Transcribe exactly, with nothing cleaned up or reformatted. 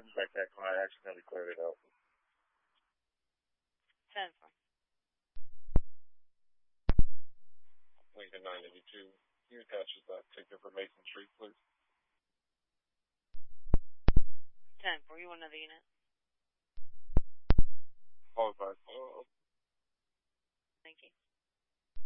send me back that car. I accidentally cleared it out. ten four. Lincoln nine eighty-two. Can you attach that ticket for Mason Street, please? ten four. You want another unit? Apologize. Oh. Thank you.